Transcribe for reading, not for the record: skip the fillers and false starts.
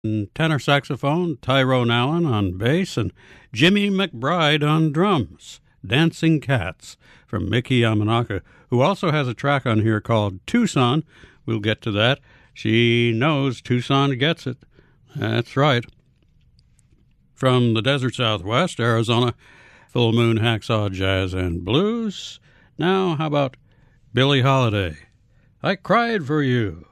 tenor saxophone, Tyrone Allen on bass, and Jimmy McBride on drums. Dancing Cats from Mickey Yamanaka, who also has a track on here called Tucson. We'll get to that. She knows Tucson gets it. That's right. From the desert Southwest, Arizona, Full Moon Hacksaw Jazz and Blues. Now, how about Billie Holiday? I Cried for You.